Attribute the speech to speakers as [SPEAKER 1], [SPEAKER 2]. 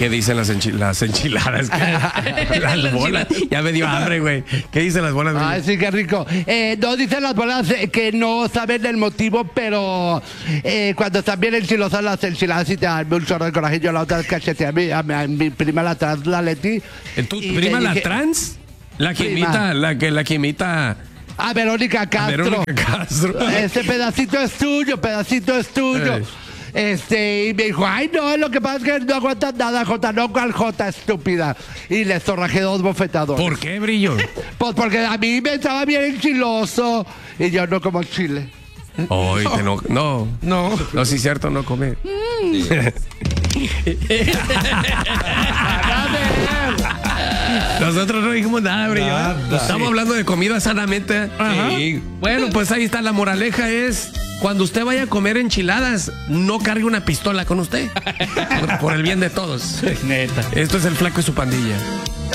[SPEAKER 1] ¿Qué dicen las enchiladas? Las bolas. Ya me dio hambre, güey. ¿Qué dicen las bolas?
[SPEAKER 2] Ay, sí, qué rico. No dicen las bolas que no saben el motivo, pero cuando están bien enchilosas las enchiladas y te dan un chorro de coraje. Yo la otra vez cacheteé a mi prima la trans, la Leti.
[SPEAKER 1] ¿Tu prima la trans? La que imita
[SPEAKER 2] a Verónica Castro. Este pedacito es tuyo, y me dijo, ay no, lo que pasa es que no aguantas nada, Jota, no, cual Jota, estúpida. Y le zorrajé 2 bofetadones.
[SPEAKER 1] ¿Por qué, Brillo?
[SPEAKER 2] Pues porque a mí me estaba bien enchiloso y yo no como chile.
[SPEAKER 1] Oye, no, sí es cierto, no come. Nosotros no dijimos nada, Brillo. Estamos hablando de comida sanamente. Sí. Bueno, pues ahí está, la moraleja es: cuando usted vaya a comer enchiladas, no cargue una pistola con usted. Por el bien de todos.
[SPEAKER 3] Neta.
[SPEAKER 1] Esto es el Flaco y su pandilla.